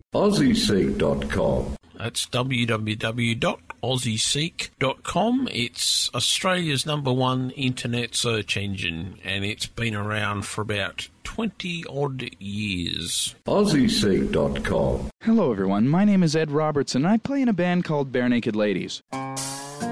AussieSeek.com. That's www.aussieseek.com. It's Australia's #1 internet search engine, and it's been around for about 20-odd years. AussieSeek.com. Hello, everyone. My name is Ed Robertson. I play in a band called Bare Naked Ladies.